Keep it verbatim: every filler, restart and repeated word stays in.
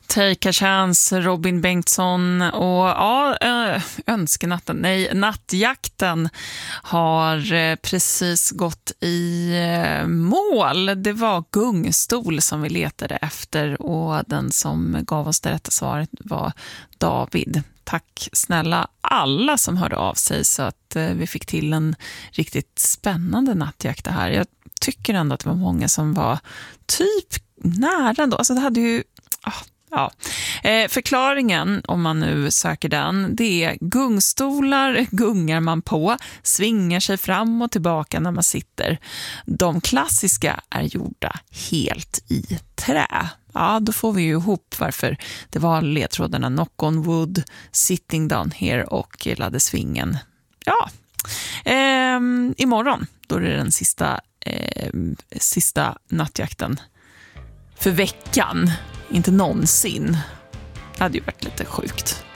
Take a chance, Robin Bengtsson och ja, önskenatten, nej, nattjakten har precis gått i mål. Det var gungstol som vi letade efter och den som gav oss det rätta svaret var David. Tack snälla alla som hörde av sig så att vi fick till en riktigt spännande nattjakt det här. Jag tycker ändå att det var många som var typ nära då. Alltså det hade ju... Ja. Eh, förklaringen, om man nu söker den, det är gungstolar gungar man på, svingar sig fram och tillbaka när man sitter. De klassiska är gjorda helt i trä. Ja, då får vi ju ihop varför det var ledtrådarna Knock on Wood, Sitting Down Here och Ladesvingen. Ja, eh, imorgon då är det den sista, eh, sista nattjakten för veckan. Inte någonsin. Det hade ju varit lite sjukt.